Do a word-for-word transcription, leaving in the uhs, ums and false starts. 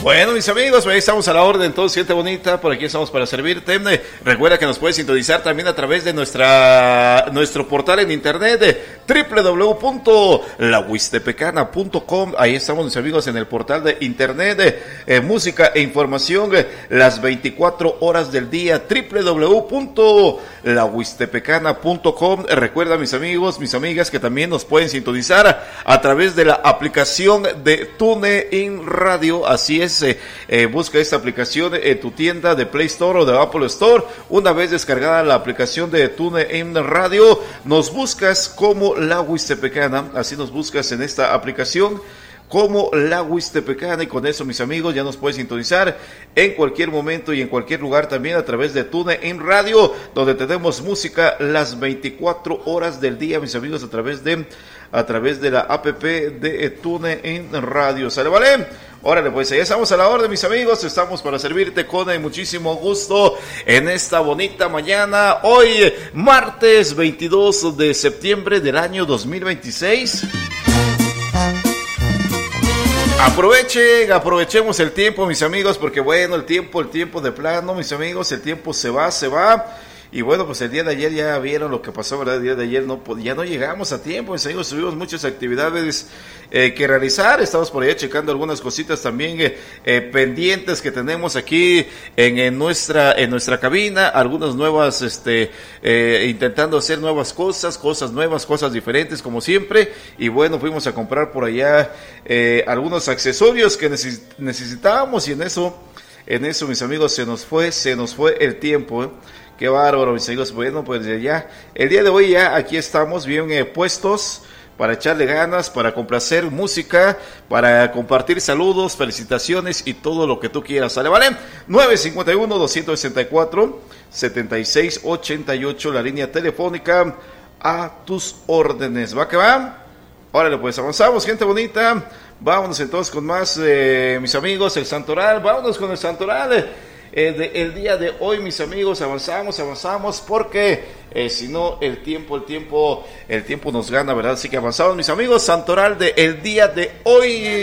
Bueno, mis amigos, ahí estamos a la orden, entonces, gente bonita, por aquí estamos para servirte. Recuerda que nos puedes sintonizar también a través de nuestra nuestro portal en internet, doble u doble u doble u punto la huistepecana punto com. Ahí estamos, mis amigos, en el portal de internet, eh, música e información eh, las veinticuatro horas del día, doble u doble u doble u punto la huistepecana punto com. Eh, recuerda, mis amigos, mis amigas, que también nos pueden sintonizar a través de la aplicación de TuneIn Radio. Así es, eh, eh, busca esta aplicación en tu tienda de Play Store o de Apple Store. Una vez descargada la aplicación de TuneIn Radio, nos buscas como La Huistepecana, así nos buscas en esta aplicación como La Huistepecana, y con eso, mis amigos, ya nos puedes sintonizar en cualquier momento y en cualquier lugar también a través de TuneIn Radio, donde tenemos música las veinticuatro horas del día, mis amigos, a través de a través de la app de TuneIn Radio. ¿Sale, vale? Órale, pues ya estamos a la orden, mis amigos, estamos para servirte con muchísimo gusto en esta bonita mañana, hoy martes veintidós de septiembre del año dos mil veintiséis. Aprovechen, aprovechemos el tiempo, mis amigos, porque bueno, el tiempo, el tiempo de plano, mis amigos, el tiempo se va, se va. Y bueno, pues el día de ayer ya vieron lo que pasó, ¿verdad? El día de ayer no, ya no llegamos a tiempo, mis amigos, tuvimos muchas actividades eh, que realizar, estamos por allá checando algunas cositas también eh, eh, pendientes que tenemos aquí en, en nuestra en nuestra cabina, algunas nuevas, este, eh, intentando hacer nuevas cosas, cosas nuevas, cosas diferentes como siempre, y bueno, fuimos a comprar por allá eh, algunos accesorios que neces- necesitábamos y en eso, en eso, mis amigos, se nos fue, se nos fue el tiempo, ¿eh? Qué bárbaro, mis amigos. Bueno, pues ya, el día de hoy ya aquí estamos bien eh, puestos para echarle ganas, para complacer música, para compartir saludos, felicitaciones y todo lo que tú quieras. ¿Sale, vale? nueve cinco uno, dos seis cuatro, siete seis ocho ocho, la línea telefónica a tus órdenes. ¿Va que va? Órale, pues avanzamos, gente bonita. Vámonos entonces con más, eh, mis amigos, el Santoral. Vámonos con el Santoral. Eh. Eh, de, el día de hoy, mis amigos, avanzamos, avanzamos, porque eh, si no, el tiempo, el tiempo, el tiempo nos gana, ¿verdad? Así que avanzamos, mis amigos, Santoral de el día de hoy.